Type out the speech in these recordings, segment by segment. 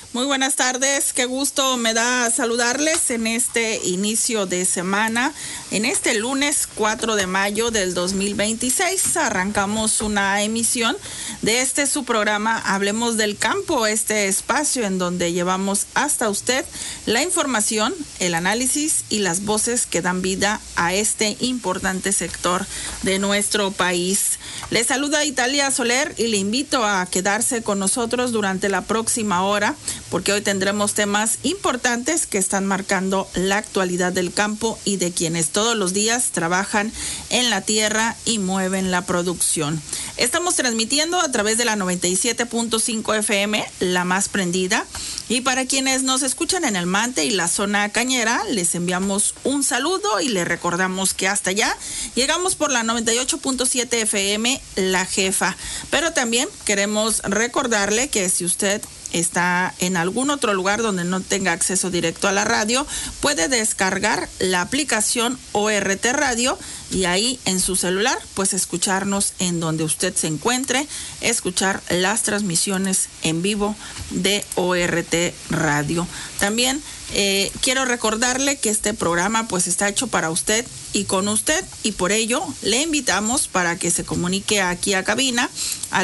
Muy buenas tardes, qué gusto me da saludarles en este inicio de semana, en este lunes 4 de mayo del 2026. Arrancamos una emisión de su programa Hablemos del Campo, este espacio en donde llevamos hasta usted la información, el análisis y las voces que dan vida a este importante sector de nuestro país. Le saluda Italia Soler y le invito a quedarse con nosotros durante la próxima hora, porque hoy tendremos temas importantes que están marcando la actualidad del campo y de quienes todos los días trabajan en la tierra y mueven la producción. Estamos transmitiendo a través de la 97.5 FM, la más prendida, y para quienes nos escuchan en el Mante y la zona cañera, les enviamos un saludo y les recordamos que hasta allá llegamos por la 98.7 FM, La Jefa. Pero también queremos recordarle que si usted está en algún otro lugar donde no tenga acceso directo a la radio, puede descargar la aplicación ORT Radio y ahí en su celular pues escucharnos en donde usted se encuentre, escuchar las transmisiones en vivo de ORT Radio. También quiero recordarle que este programa pues está hecho para usted y con usted, y por ello le invitamos para que se comunique aquí a cabina al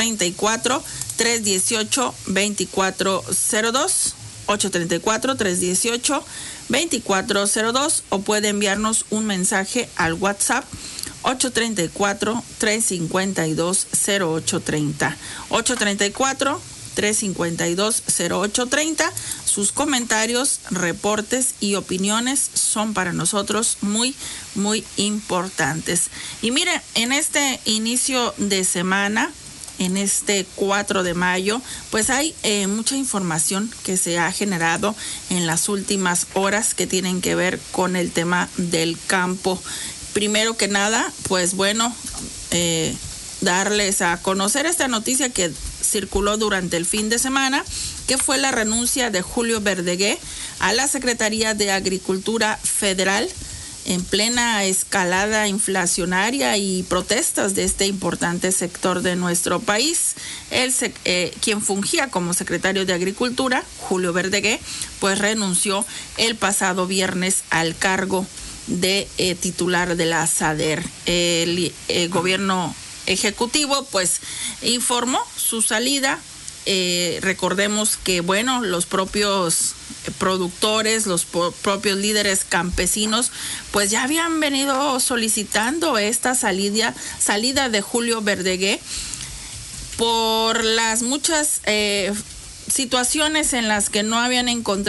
834-318-2402, 834-318-2402, o puede enviarnos un mensaje al WhatsApp 834-352-0830, 834-352-0830. Sus comentarios, reportes y opiniones son para nosotros muy, muy importantes. Y mire, en este inicio de semana, en este 4 de mayo, pues hay mucha información que se ha generado en las últimas horas que tienen que ver con el tema del campo. Primero que nada, pues bueno, darles a conocer esta noticia que circuló durante el fin de semana, que fue la renuncia de Julio Verdegué a la Secretaría de Agricultura Federal en plena escalada inflacionaria y protestas de este importante sector de nuestro país. Quien fungía como secretario de Agricultura, Julio Verdegué, pues renunció el pasado viernes al cargo de titular de la SADER. El gobierno ejecutivo pues informó su salida. Recordemos que bueno, los propios productores, los propios líderes campesinos pues ya habían venido solicitando esta salida de Julio Verdegué por las muchas situaciones en las que no habían encontrado